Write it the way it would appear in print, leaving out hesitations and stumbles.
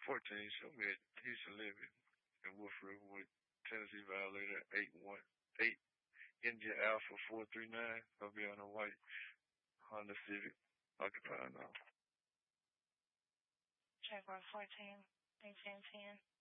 14, show me at Houston Living in Wolf River with Tennessee Violator 818 India Alpha 439. I'll be on a white Honda Civic occupied now. Jaguar 14, 1810.